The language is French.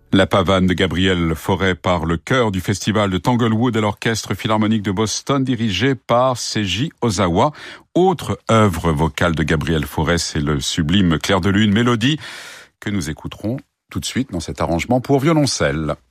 La pavane de Gabriel Fauré par le chœur du festival de Tanglewood et l'orchestre philharmonique de Boston dirigé par Seiji Ozawa. Autre œuvre vocale de Gabriel Fauré, c'est le sublime Clair de Lune, mélodie que nous écouterons tout de suite dans cet arrangement pour violoncelle.